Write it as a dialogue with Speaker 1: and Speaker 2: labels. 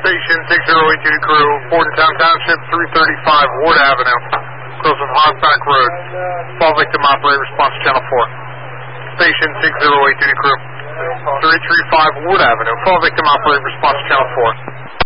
Speaker 1: Station 608 Duty Crew, Bordentown Township, 335 Ward Avenue, close with Hogback Road. Fall victim operator, response channel 4. Station 608 Duty Crew, 335 Ward Avenue, fall victim operator, response channel 4.